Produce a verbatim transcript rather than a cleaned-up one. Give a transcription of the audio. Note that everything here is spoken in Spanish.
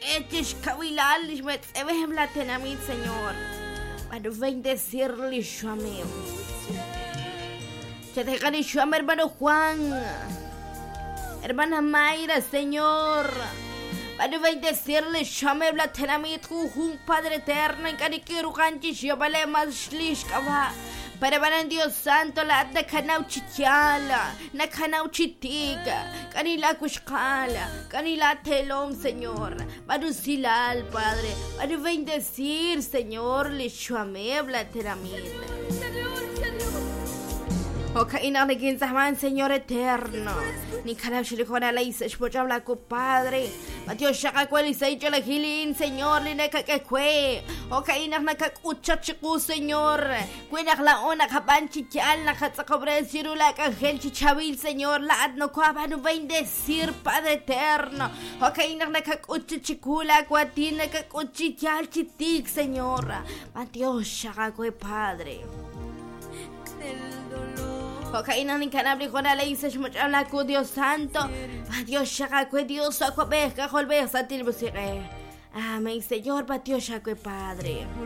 Eches kabilal, me tsebem la tenamit, Señor. Para bendecirle, yo amigo. Te dejaré yo, hermano Juan. Hermana Mayra, Señor. Para bendecirle, yo me la tenamit, un Padre eterno, en cariquiru ganchi, yo vale más lishkava. Para van Dios Santo, la de canau chichala, na canau chitiga, canila cushkala, canila telón, Señor. Para usilar, Padre, para bendecir, Señor, le chuamebla teramita. Ok, ina de quinzaman, Señor eterno. Ni canau chilicona la isa, shpochabla cu Padre. Matio shaka cuel y seicho la gilin, Señor, li neka que cue. Ok, ina na cacuchachicu, Señor. Cuenak la ona capan chichal, na catzacobre cirula cangel chichabil, Señor. La adno cuabanu bendecir, Padre eterno. Ok, ina na cacuchachicula, cuatina cacuchichal chitic, Señor. Matio shaka cue, Padre. Ok, no ni canabri con la ley se habla con Dios Santo. Dios shaka que Dios saco pesca, holbesa tilbusire. Amén, Señor, patio shaka Padre.